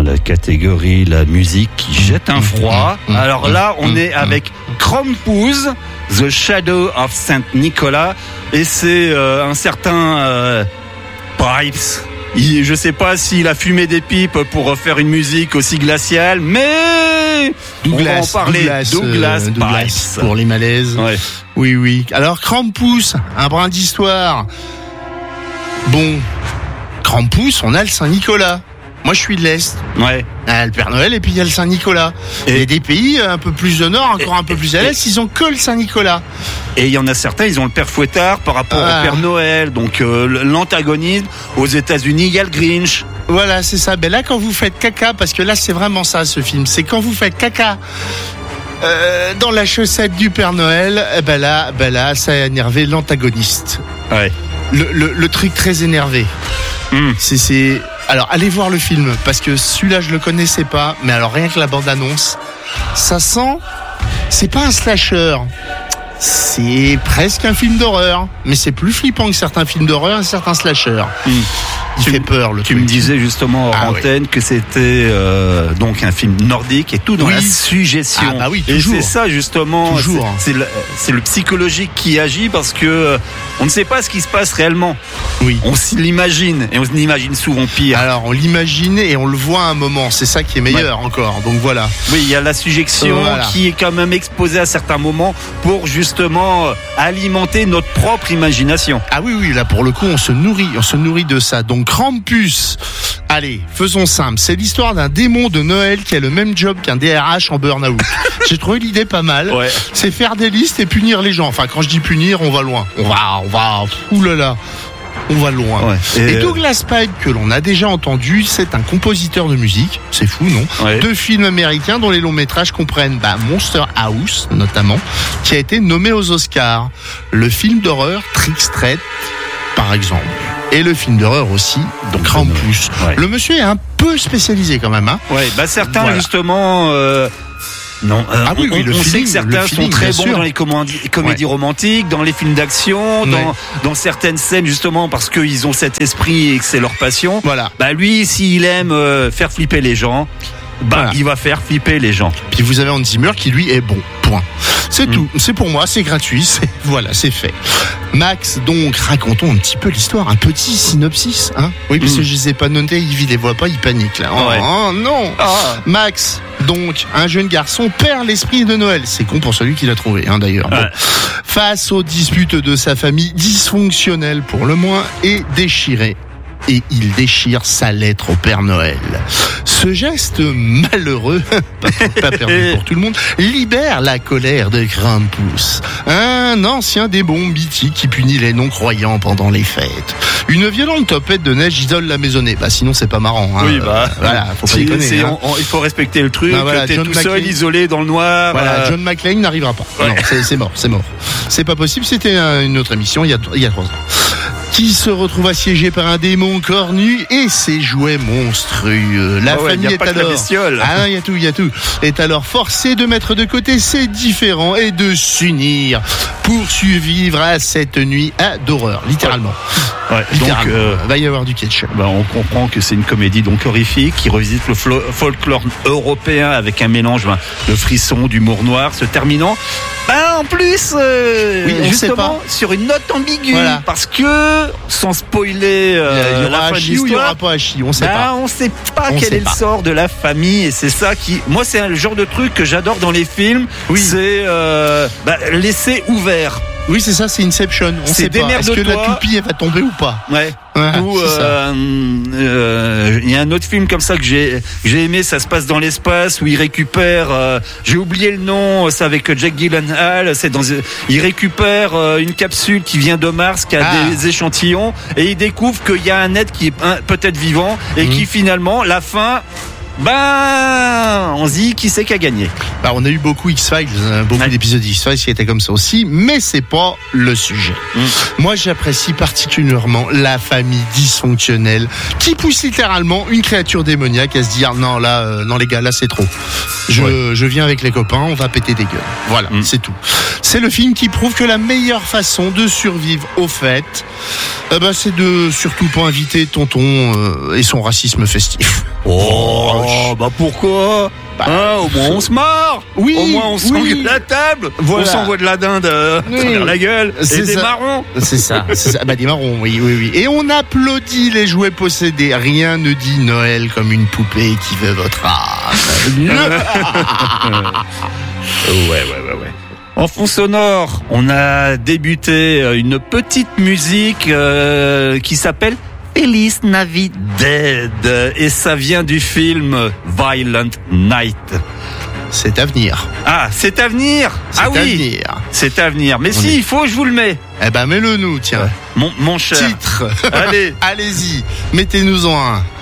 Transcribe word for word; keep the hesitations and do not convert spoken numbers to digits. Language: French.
la catégorie la musique qui jette un froid. Alors là, on est avec Krampus, The Shadow of Saint Nicholas, et c'est euh, un certain euh, Pipes. Il, je sais pas s'il a fumé des pipes pour faire une musique aussi glaciale, mais Douglas, on va en parler. Douglas, Douglas, euh, Douglas Pipes. pour les malaises. Ouais. Oui, oui. Alors Krampus, un brin d'histoire. Bon, Krampus, on a le Saint-Nicolas. Moi, je suis de l'Est. Ouais. Ah, le Père Noël, et puis il y a le Saint-Nicolas. Et- Il y a des pays un peu plus au nord, encore Et- un peu plus à et- l'Est, ils ont que le Saint-Nicolas. Et il y en a certains, ils ont le Père Fouettard par rapport Ah. au Père Noël. Donc euh, l'antagonisme. Aux États-Unis, il y a le Grinch. Voilà, c'est ça. Ben là, quand vous faites caca, parce que là, c'est vraiment ça, ce film. C'est quand vous faites caca euh, dans la chaussette du Père Noël, eh ben là, ben là, ça a énervé l'antagoniste. Ouais. Le, le, le truc très énervé. Mmh. C'est, c'est... Alors, allez voir le film, parce que celui-là, je le connaissais pas. Mais alors, rien que la bande-annonce, ça sent... C'est pas un slasher. C'est presque un film d'horreur. Mais c'est plus flippant que certains films d'horreur et certains slashers. Mmh. Il Tu fait m- peur, le Tu truc. me disais justement hors Ah oui. antenne que c'était euh, donc un film nordique et tout dans Oui. la suggestion. Ah bah oui, et toujours. c'est ça justement, Toujours. c'est, c'est le, c'est le psychologique qui agit parce que euh, on ne sait pas ce qui se passe réellement. Oui. On s'y l'imagine et on l'imagine souvent pire. Alors, on l'imagine et on le voit à un moment. C'est ça qui est meilleur encore. Donc voilà. Oui, il y a la suggestion Voilà. qui est quand même exposée à certains moments pour justement euh, alimenter notre propre imagination. Ah oui, oui, là pour le coup, on se nourrit, on se nourrit de ça. Donc Krampus, allez, faisons simple. C'est l'histoire d'un démon de Noël qui a le même job qu'un D R H en burn-out. J'ai trouvé l'idée pas mal. Ouais. C'est faire des listes et punir les gens. Enfin, quand je dis punir, on va loin. On va, on va, oulala. On va loin. Ouais. Et, Et, euh, Douglas Pipe, que l'on a déjà entendu, c'est un compositeur de musique. C'est fou, non? Ouais. De films américains dont les longs métrages comprennent bah, Monster House, notamment, qui a été nommé aux Oscars. Le film d'horreur Trick Street, par exemple. Et le film d'horreur aussi, donc Krampus. Ouais. Le monsieur est un peu spécialisé quand même, hein. Ouais, bah certains Voilà. justement. Euh... Non, euh, Ah oui, on, oui, le on sait feeling, que certains le feeling, sont très bien bons sûr. dans les comédies, comédies Ouais. romantiques, dans les films d'action, dans, Ouais. dans certaines scènes justement parce qu'ils ont cet esprit et que c'est leur passion. Voilà. Bah lui, s'il aime euh, faire flipper les gens, bah Voilà. il va faire flipper les gens. Puis vous avez Hans Zimmer qui lui est bon. Point. C'est Mm. tout. C'est pour moi, c'est gratuit. C'est voilà, c'est fait. Max, donc racontons un petit peu l'histoire, un petit synopsis, hein. Oui, parce Mm. que je les ai pas notés, il les voit pas, il panique là. Oh, Ouais. oh, non. Ah. Max, donc un jeune garçon perd l'esprit de Noël. C'est con pour celui qui l'a trouvé, hein, d'ailleurs. Bon. Ouais. Face aux disputes de sa famille, dysfonctionnelle pour le moins, et déchirée. Et il déchire sa lettre au Père Noël. Ce geste malheureux, pas, pas perdu pour tout le monde, libère la colère de Krampus, un ancien démon mythique qui punit les non-croyants pendant les fêtes. Une violente tempête de neige isole la maisonnée. Bah sinon c'est pas marrant. Hein. Oui, bah, voilà, faut pas si- déconner. c'est- hein. on- on- il faut respecter le truc. Ah, voilà, T'es John tout seul, McClane. isolé dans le noir. Voilà, euh, John McClane n'arrivera pas. Ouais. Non, c'est, c'est mort, c'est mort. C'est pas possible, c'était un- une autre émission il y a, il y a trois ans. Qui se retrouve assiégé par un démon cornu et ses jouets monstrueux. La Ah ouais, famille y a est pas que la alors... bestiole. Ah non, il y a tout, il y a tout. Est alors forcée de mettre de côté ses différends et de s'unir pour survivre à cette nuit à d'horreur, littéralement. ouais, donc, Littéralement. euh, va y avoir du ketchup. bah, on comprend que c'est une comédie donc horrifique qui revisite le flo- folklore européen avec un mélange ben, de frissons, d'humour noir, se terminant bah, en plus euh, Oui, on sait justement pas. sur une note ambiguë Voilà. parce que sans spoiler euh, il y aura la fin de Hachi ou il y aura l'histoire, pas Hachi, on sait bah, pas. on sait pas On quel sait est pas. le sort de la famille et c'est ça qui moi c'est le genre de truc que j'adore dans les films. Oui. C'est euh, bah, laisser ouvert. Oui, c'est ça, c'est Inception. On C'est sait pas. Est-ce que démerde-toi. la toupie, elle va tomber ou pas? Ouais. Ouais, Ou c'est ça. euh, euh, il y a un autre film comme ça que j'ai que j'ai aimé, ça se passe dans l'espace où il récupère euh, j'ai oublié le nom, c'est avec Jack Gyllenhaal, c'est dans il récupère euh, une capsule qui vient de Mars qui a Ah. des échantillons et il découvre qu'il y a un être qui est un- peut-être vivant et Mhm. qui finalement la fin ben on se dit qui c'est qui a gagné. Bah, on a eu beaucoup X-Files, euh, beaucoup Ouais. d'épisodes X-Files qui étaient comme ça aussi, mais c'est pas le sujet. Mm. Moi, j'apprécie particulièrement la famille dysfonctionnelle qui pousse littéralement une créature démoniaque à se dire non là, euh, non les gars, là c'est trop. Je, Ouais. je viens avec les copains, on va péter des gueules. Voilà, Mm. c'est tout. C'est le film qui prouve que la meilleure façon de survivre aux fêtes, eh ben, c'est de surtout pas inviter tonton euh, et son racisme festif. Oh, bah pourquoi bah, hein, au moins on se marre. Oui, au moins on s'engueule oui. la table. Voilà. On s'envoie de la dinde euh, oui. travers la gueule. C'est et des ça. marrons. C'est ça, c'est ça. Bah des marrons, oui, oui, oui. Et on applaudit les jouets possédés. Rien ne dit Noël comme une poupée qui veut votre âme. ouais, ouais, ouais, ouais. En fond sonore, on a débuté une petite musique euh, qui s'appelle Feliz Navidad et ça vient du film Violent Night. C'est à venir. Ah, c'est à venir. C'est ah à oui, venir. c'est à venir. Mais On si, est... il faut, je vous le mets. Eh ben mets-le nous, tiens. Mon, mon cher. Titre. Allez. Allez-y, mettez-nous en un.